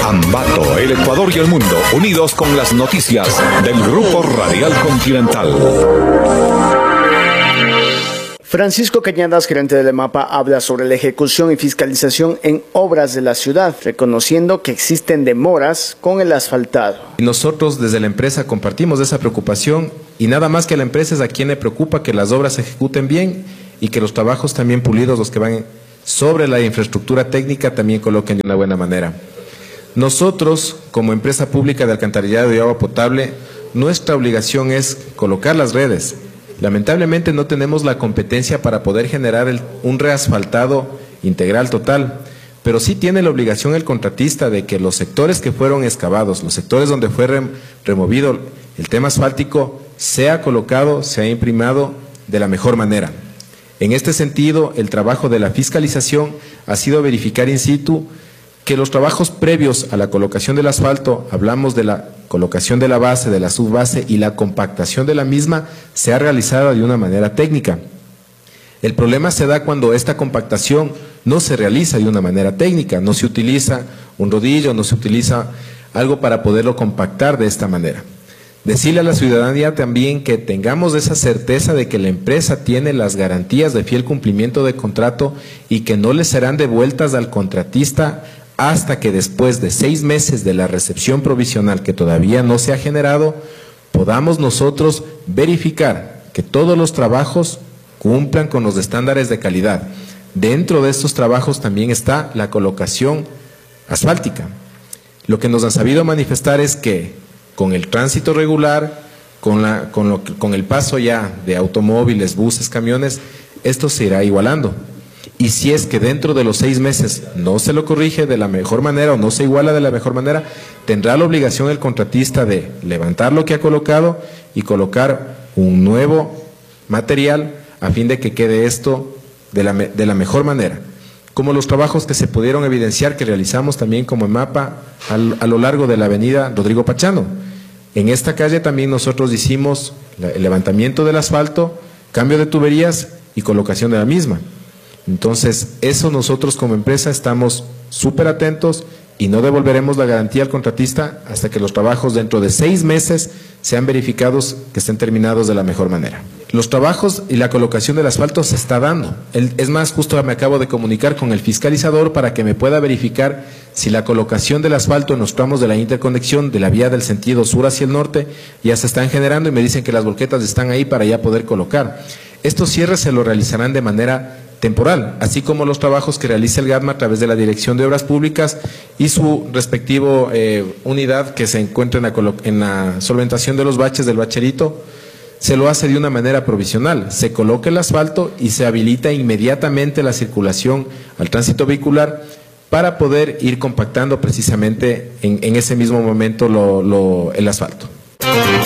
Ambato, el Ecuador y el mundo, unidos con las noticias del Grupo Radial Continental. Francisco Cañadas, gerente del EMAPA, habla sobre la ejecución y fiscalización en obras de la ciudad, reconociendo que existen demoras con el asfaltado. Nosotros desde la empresa compartimos esa preocupación y nada más que la empresa es a quien le preocupa que las obras se ejecuten bien y que los trabajos también pulidos, los que van sobre la infraestructura técnica, también coloquen de una buena manera. Nosotros, como empresa pública de alcantarillado y agua potable, nuestra obligación es colocar las redes. Lamentablemente no tenemos la competencia para poder generar un reasfaltado integral total, pero sí tiene la obligación el contratista de que los sectores que fueron excavados, los sectores donde fue removido el tema asfáltico, sea colocado, sea imprimado de la mejor manera. En este sentido, el trabajo de la fiscalización ha sido verificar in situ que los trabajos previos a la colocación del asfalto, hablamos de la colocación de la base, de la subbase y la compactación de la misma, se ha realizado de una manera técnica. El problema se da cuando esta compactación no se realiza de una manera técnica, no se utiliza un rodillo, no se utiliza algo para poderlo compactar de esta manera. Decirle a la ciudadanía también que tengamos esa certeza de que la empresa tiene las garantías de fiel cumplimiento de contrato y que no le serán devueltas al contratista hasta que después de 6 meses de la recepción provisional que todavía no se ha generado, podamos nosotros verificar que todos los trabajos cumplan con los estándares de calidad. Dentro de estos trabajos también está la colocación asfáltica. Lo que nos han sabido manifestar es que con el tránsito regular, con el paso ya de automóviles, buses, camiones, esto se irá igualando. Y si es que dentro de los 6 meses no se lo corrige de la mejor manera o no se iguala de la mejor manera, tendrá la obligación el contratista de levantar lo que ha colocado y colocar un nuevo material a fin de que quede esto de la mejor manera. Como los trabajos que se pudieron evidenciar que realizamos también como EMAPA a lo largo de la avenida Rodrigo Pachano. En esta calle también nosotros hicimos el levantamiento del asfalto, cambio de tuberías y colocación de la misma. Entonces, eso nosotros como empresa estamos súper atentos y no devolveremos la garantía al contratista hasta que los trabajos dentro de 6 meses sean verificados que estén terminados de la mejor manera. Los trabajos y la colocación del asfalto se está dando. Es más, justo me acabo de comunicar con el fiscalizador para que me pueda verificar si la colocación del asfalto en los tramos de la interconexión de la vía del sentido sur hacia el norte ya se están generando y me dicen que las volquetas están ahí para ya poder colocar. Estos cierres se lo realizarán de manera temporal, así como los trabajos que realiza el GATMA a través de la Dirección de Obras Públicas y su respectivo unidad que se encuentra en la solventación de los baches del bacherito, se lo hace de una manera provisional, se coloca el asfalto y se habilita inmediatamente la circulación al tránsito vehicular para poder ir compactando precisamente en ese mismo momento el asfalto.